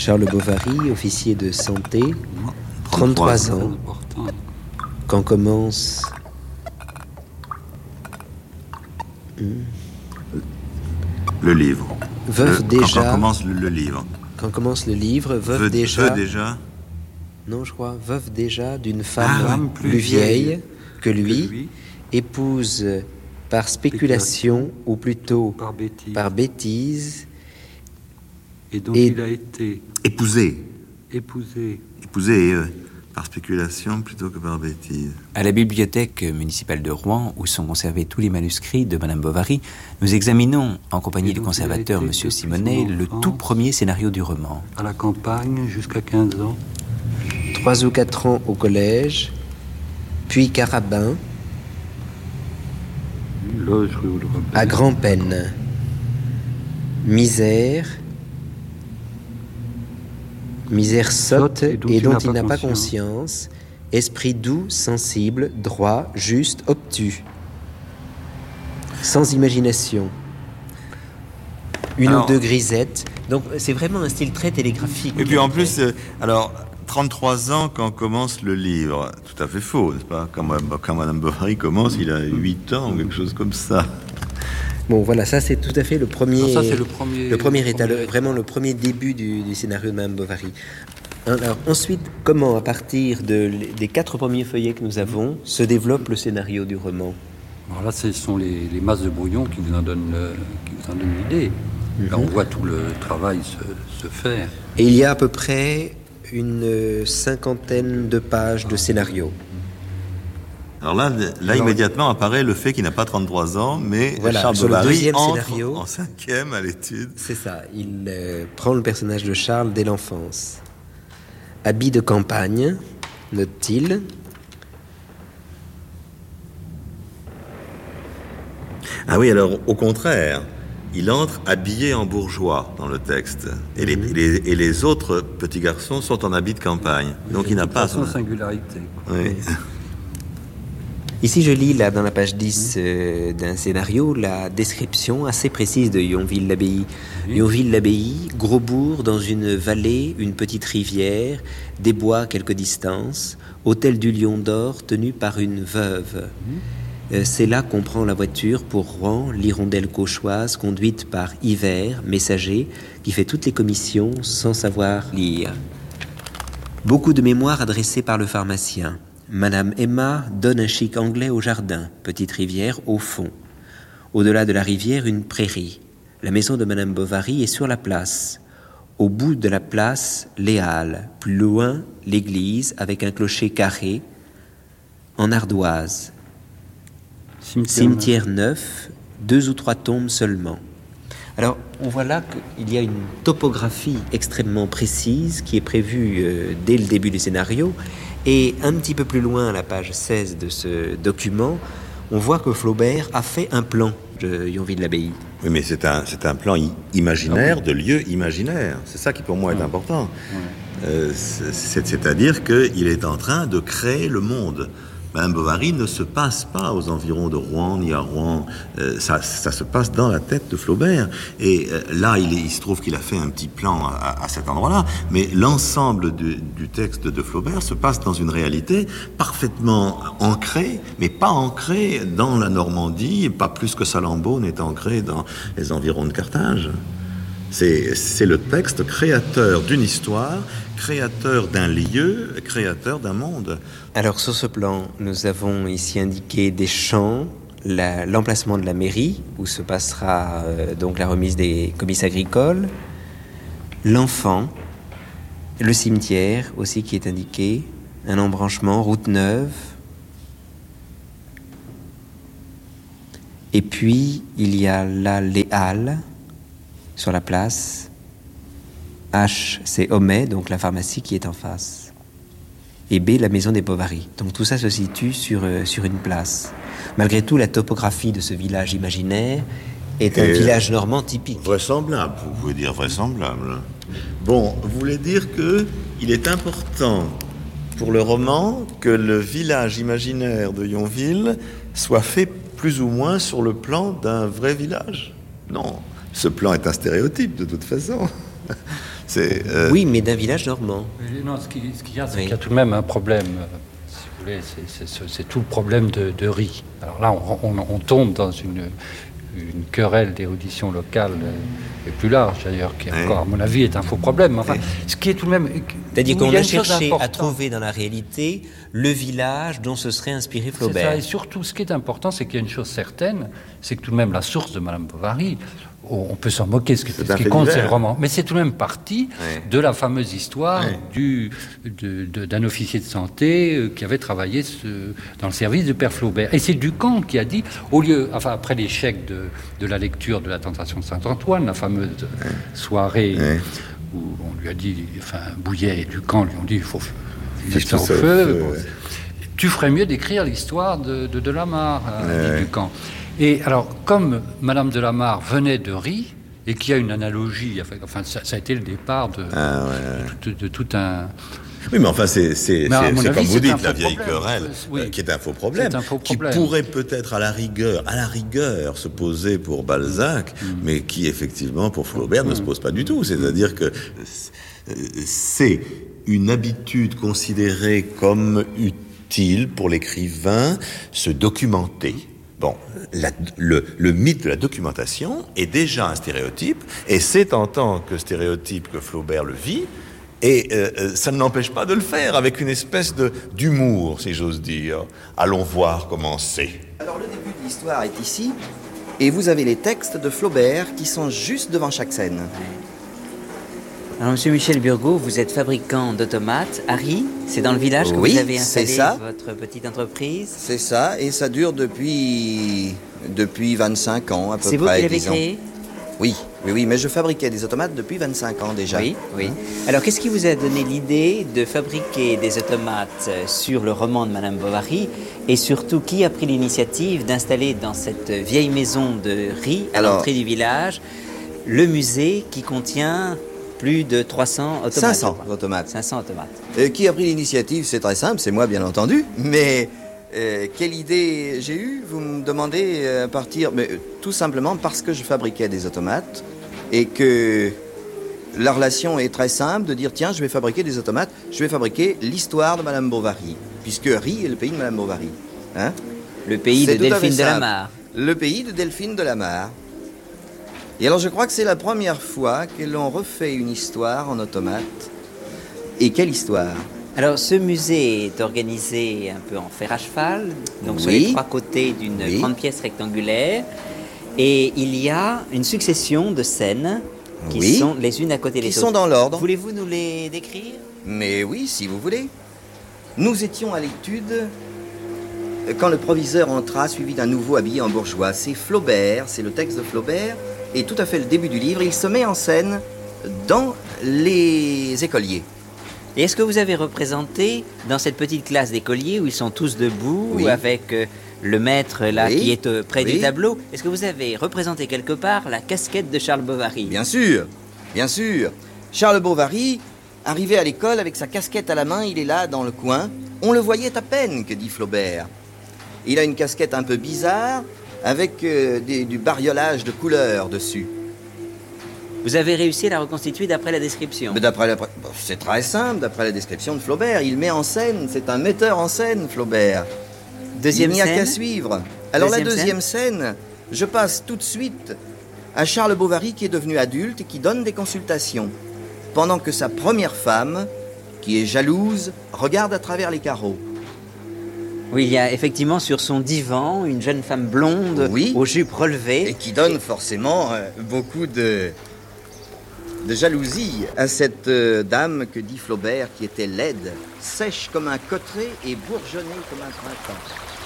Charles Bovary, officier de santé, 33 ans, quand commence... Le livre. Veuve déjà... Quand commence le livre. Quand commence le livre, veuve déjà... Non, je crois, veuve déjà d'une femme plus vieille que lui, épouse par spéculation, ou plutôt par bêtise, et dont il a été épousé par spéculation plutôt que par bêtise. À la bibliothèque municipale de Rouen, où sont conservés tous les manuscrits de Madame Bovary, nous examinons, en compagnie du conservateur M. Simonet, le tout premier scénario du roman. À la campagne, jusqu'à 15 ans. 3 ou 4 ans au collège, puis Carabin, Loge rue Robert. à grand-peine, misère sotte et dont il n'a pas conscience, esprit doux, sensible, droit, juste, obtus, sans imagination, une ou deux grisettes. Donc c'est vraiment un style très télégraphique. Et puis en plus, 33 ans quand commence le livre, tout à fait faux, n'est-ce pas? Quand Madame Bovary commence, il a 8 ans ou quelque chose comme ça. Bon, voilà, ça c'est tout à fait le premier. Ça, c'est vraiment le premier début du scénario de Madame Bovary. Alors ensuite, comment, à partir des 4 premiers feuillets que nous avons, se développe le scénario du roman? Alors là, ce sont les masses de brouillon qui vous en donnent l'idée. Là, on voit tout le travail se faire. Et il y a à peu près une 50aine de pages de scénario. Alors là, immédiatement apparaît le fait qu'il n'a pas 33 ans, mais voilà, Charles sur Bovary le deuxième entre scénario, en 5e à l'étude. C'est ça, il prend le personnage de Charles dès l'enfance. Habit de campagne, note-t-il. Ah oui, alors au contraire, il entre habillé en bourgeois dans le texte. Et les autres petits garçons sont en habit de campagne. Donc il n'a pas son singularité. Oui. Ici, je lis là dans la page 10 d'un scénario la description assez précise de Yonville-l'Abbaye. Yonville-l'Abbaye, gros bourg dans une vallée, une petite rivière, des bois quelque distance, hôtel du Lion d'Or tenu par une veuve. C'est là qu'on prend la voiture pour Rouen, l'hirondelle cauchoise conduite par Hiver, messager, qui fait toutes les commissions sans savoir lire. Beaucoup de mémoires adressées par le pharmacien. Madame Emma donne un chic anglais au jardin, petite rivière au fond. Au-delà de la rivière, une prairie. La maison de Madame Bovary est sur la place. Au bout de la place, les halles. Plus loin, l'église avec un clocher carré en ardoise. Cimetière neuf, 2 ou 3 tombes seulement. Alors, on voit là qu'il y a une topographie extrêmement précise qui est prévue dès le début du scénario. Et un petit peu plus loin, à la page 16 de ce document, on voit que Flaubert a fait un plan de Yonville-l'Abbaye. Oui, mais c'est un plan imaginaire, de lieu imaginaire. C'est ça qui, pour moi, est important. C'est-à-dire qu'il est en train de créer le monde. Madame Bovary ne se passe pas aux environs de Rouen, ni à Rouen. Ça se passe dans la tête de Flaubert. Et là, il se trouve qu'il a fait un petit plan à cet endroit-là. Mais l'ensemble du texte de Flaubert se passe dans une réalité parfaitement ancrée, mais pas ancrée dans la Normandie, pas plus que Salammbô n'est ancré dans les environs de Carthage. C'est le texte créateur d'une histoire, créateur d'un lieu, créateur d'un monde. Alors sur ce plan, nous avons ici indiqué des champs, l'emplacement de la mairie, où se passera donc la remise des comices agricoles, l'enfant, le cimetière aussi qui est indiqué, un embranchement, route neuve. Et puis, il y a là les halles, sur la place. H, c'est Homais, donc la pharmacie qui est en face. Et B, la maison des Bovary. Donc tout ça se situe sur une place. Malgré tout, la topographie de ce village imaginaire est un village normand typique. Vraisemblable, vous pouvez dire vraisemblable. Bon, vous voulez dire qu'il est important pour le roman que le village imaginaire de Yonville soit fait plus ou moins sur le plan d'un vrai village? Non. Ce plan est un stéréotype, de toute façon. Oui, mais d'un village normand. Non, ce qu'il y a, c'est Oui. qu'il y a tout de même un problème. Si vous voulez, c'est tout le problème de riz. Alors là, on tombe dans une querelle d'érudition locale et plus large d'ailleurs, qui encore, à mon avis, est un faux problème. Enfin, ce qui est tout de même... C'est-à-dire il qu'on y a une chose cherché à importante. trouver dans la réalité le village dont se serait inspiré C'est ça, Flaubert. et surtout, ce qui est important, c'est qu'il y a une chose certaine, c'est que tout de même la source de Madame Bovary, on peut s'en moquer, ce qui un fait compte, c'est divers. le roman, mais c'est tout de même partie de la fameuse histoire d'un officier de santé qui avait travaillé dans le service de Père Flaubert. Et c'est Ducamp qui a dit, après l'échec de la lecture de La Tentation de Saint-Antoine, la fameuse soirée où on lui a dit, Bouillet et Ducamp lui ont dit, il faut mettre ça au feu. Tu ferais mieux d'écrire l'histoire de Delamarre, dit Ducamp. Et alors, comme Madame de la Mare venait de Rie, et qu'il y a une analogie, ça a été le départ de tout un... Oui, mais enfin, c'est à mon comme avis, vous c'est un dites, la faux vieille problème. querelle, Oui. qui est un faux problème, C'est un faux qui problème. pourrait peut-être à la rigueur, se poser pour Balzac, mais qui effectivement pour Flaubert ne se pose pas du tout. C'est-à-dire que c'est une habitude considérée comme utile pour l'écrivain, se documenter. Bon, le mythe de la documentation est déjà un stéréotype, et c'est en tant que stéréotype que Flaubert le vit, et ça ne l'empêche pas de le faire avec une espèce d'humour, si j'ose dire. Allons voir comment c'est. Alors le début de l'histoire est ici, et vous avez les textes de Flaubert qui sont juste devant chaque scène. Alors, Monsieur Michel Burgot, vous êtes fabricant d'automates à Rie. C'est dans le village que Oui, vous avez c'est installé ça. votre petite entreprise. C'est ça, et ça dure depuis 25 ans à peu près. C'est vous qui l'avez disons. créé? Oui, mais je fabriquais des automates depuis 25 ans déjà. Oui. Alors, qu'est-ce qui vous a donné l'idée de fabriquer des automates sur le roman de Madame Bovary? Et surtout, qui a pris l'initiative d'installer dans cette vieille maison de Rie, à l'entrée du village, le musée qui contient plus de 300 automates? 500 automates. 500 automates. Qui a pris l'initiative? C'est très simple, c'est moi bien entendu, mais quelle idée j'ai eue? Vous me demandez à partir... Mais, tout simplement parce que je fabriquais des automates et que la relation est très simple de dire tiens, je vais fabriquer des automates, je vais fabriquer l'histoire de Madame Bovary, puisque Rie est le pays de Madame Bovary. Hein? Le pays de C'est tout à fait Delphine de la simple. Mare. Le pays de Delphine de la Mare. Et alors je crois que c'est la première fois que l'on refait une histoire en automate. Et quelle histoire? Alors, ce musée est organisé un peu en fer à cheval, donc sur Oui. les 3 côtés d'une Oui. grande pièce rectangulaire. Et il y a une succession de scènes qui Oui. sont les unes à côté des Qui autres. sont dans l'ordre. Voulez-vous nous les décrire? Mais oui, si vous voulez. Nous étions à l'étude quand le proviseur entra, suivi d'un nouveau habillé en bourgeois. C'est Flaubert, c'est le texte de Flaubert, et tout à fait le début du livre. Il se met en scène dans les écoliers. Et est-ce que vous avez représenté dans cette petite classe d'écoliers où ils sont tous debout, Oui. avec le maître là Oui. qui est près du Oui. tableau, est-ce que vous avez représenté quelque part la casquette de Charles Bovary? Bien sûr, bien sûr. Charles Bovary, arrivé à l'école avec sa casquette à la main, il est là dans le coin. On le voyait à peine, que dit Flaubert. Il a une casquette un peu bizarre, avec du bariolage de couleurs dessus. Vous avez réussi à la reconstituer d'après la description? Mais c'est très simple, d'après la description de Flaubert. Il met en scène, c'est un metteur en scène, Flaubert. Deuxième Il n'y a scène? qu'à suivre. Alors la Deuxième deuxième scène, je passe tout de suite à Charles Bovary qui est devenu adulte et qui donne des consultations, pendant que sa première femme, qui est jalouse, regarde à travers les carreaux. Oui, il y a effectivement sur son divan une jeune femme blonde Oui. aux jupes relevées. Et qui donne forcément beaucoup de jalousie à cette dame que dit Flaubert, qui était laide, sèche comme un cotteret et bourgeonnée comme un printemps.